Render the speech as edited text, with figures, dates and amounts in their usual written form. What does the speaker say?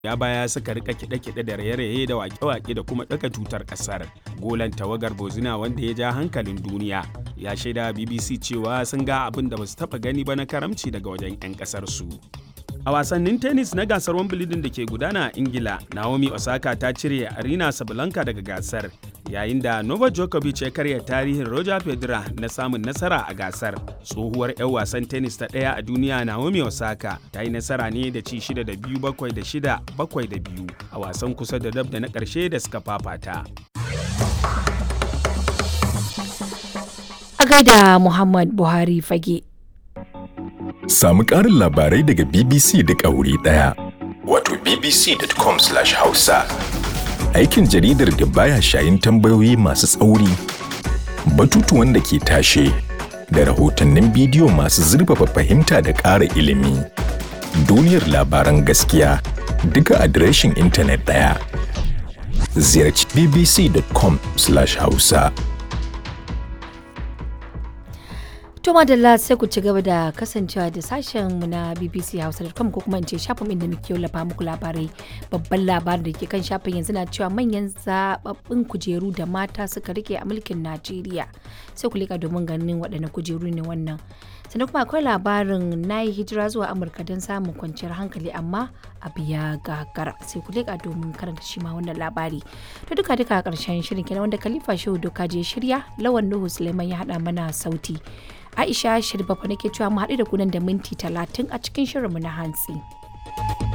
ya baya suka rika kiɗe-kiɗe da raye-raye da wake-wake da kuma ɗaga tutar ƙasar. Golan tawagar Bozina wanda ya ja hankalin duniya ya shaida BBC cewa sun ga abin da basu taɓa gani ba na karamci daga wajen 'yan ƙasar su. A wasannin tennis na gasar Wimbledon da ke gudana a Ingila, Naomi Osaka ta cire Arina Sabalenka daga gasar, yayin da Novak Djokovic ya karya tarihin Roger Federer na samun nasara a gasar. Tsohuwar 'yan wasan tennis ta ɗaya a duniya Naomi Osaka ta yi nasara ne da ci 6 da 2, 7 da 6, 7 da 2 a wasan kusa da dab da na ƙarshe da suka fafata. A gaida Muhammad Buhari Fage. Samu ƙarin labarai daga BBC duk a wuri ɗaya. Wato bbc.com/hausa. Aikin jaridar da baya shayin tambayoyi masu tsauri, batutuwan da ke tashe, da rahotannin bidiyo masu zurfafa fahimta da ƙara ilimi. Duniyar labaran gaskiya duka adireshin intanet ɗaya. Ziyarci bbc.com/hausa. To madalla sai ku ci gaba da kasancewa da sashen mu na BBC Hausa.com ko kuma in ce shafin inda muke wallafa muku labarai. Babban labarin da ke kan shafin yanzu na cewa manyan zababbin kujeru da mata suka rike a mulkin Najeriya. Sai ku leka domin ganin waɗanne kujeru ne wannan. Sannan kuma akwai labarin na yi hijira zuwa Amurka don samun kwanciyar hankali amma abu ya gagara. Sai ku leka domin karanta shi ma wannan labari. To duka a ƙarshen shirin kenan wanda Khalifa Shehu Doka je shirya, Lawan Nuhu Suleiman ya haɗa mana sauti. Aisha Shirbafa nake cewa mu haɗu da ku nan da minti 30 a cikin shirinmu na hantsi.